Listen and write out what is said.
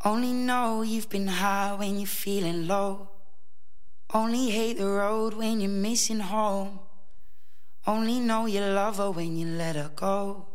Only know you've been high when you're feeling low. Only hate the road when you're missing home. Only know you love her when you let her go.